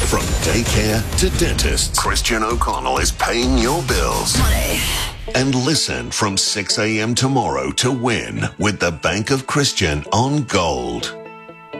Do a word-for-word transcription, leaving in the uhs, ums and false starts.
From daycare to dentists, Christian O'Connell is paying your bills. Money. And listen from six a.m. tomorrow to win with the Bank of Christian on Gold.